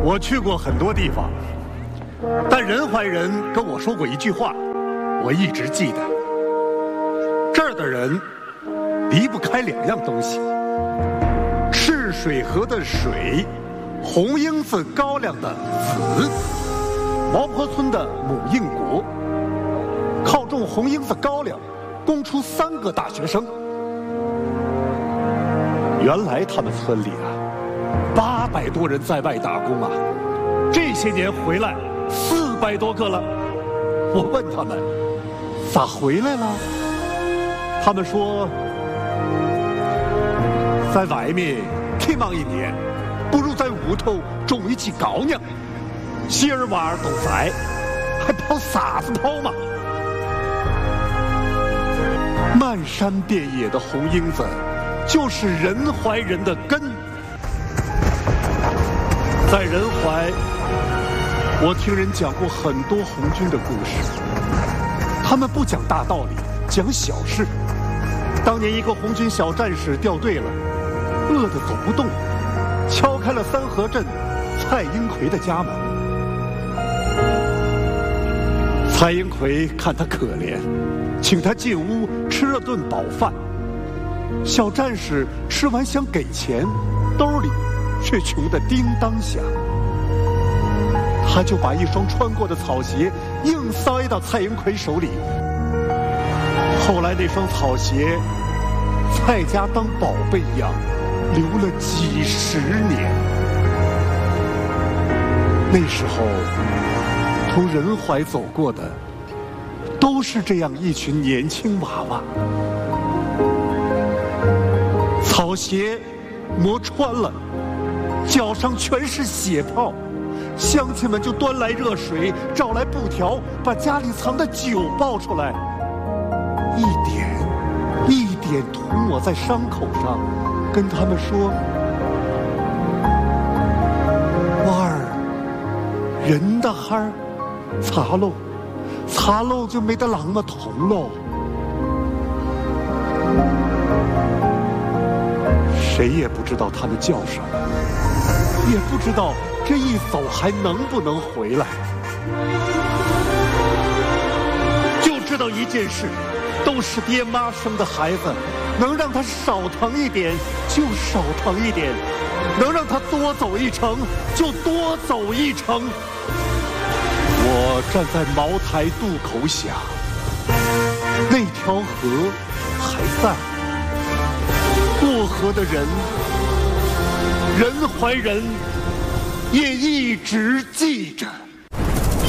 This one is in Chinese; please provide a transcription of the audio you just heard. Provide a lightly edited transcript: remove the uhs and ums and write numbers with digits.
我去过很多地方，但仁怀人跟我说过一句话，我一直记得。这儿的人离不开两样东西：赤水河的水，红缨子高粱的子。毛坡村的母印国，靠种红缨子高粱，供出3个大学生。原来他们村里800多人在外打工这些年回来400多个了。我问他们咋回来了，他们说在外面挺忙一年，不如在屋头种一起高粱，媳儿娃儿都在，还跑啥子跑嘛？漫山遍野的红缨子就是仁怀人的根。在仁怀，我听人讲过很多红军的故事，他们不讲大道理，讲小事。当年一个红军小战士掉队了，饿得走不动，敲开了三河镇蔡英奎的家门。蔡英奎看他可怜，请他进屋吃了顿饱饭。小战士吃完想给钱，兜里却穷得叮当响。他就把一双穿过的草鞋硬塞到蔡英奎手里。后来那双草鞋，蔡家当宝贝一样留了几10年。那时候从仁怀走过的都是这样一群年轻娃娃。草鞋磨穿了，脚上全是血泡，乡亲们就端来热水，找来布条，把家里藏的酒抱出来，一点一点涂抹在伤口上，跟他们说：娃儿，人的哈儿擦喽，擦喽就没得那么痛喽。谁也不知道他们叫什么，也不知道这一走还能不能回来。就知道一件事，都是爹妈生的孩子，能让他少疼一点就少疼一点，能让他多走一程就多走一程。我站在茅台渡口想，那条河还在，过河的人，仁怀人也一直记着。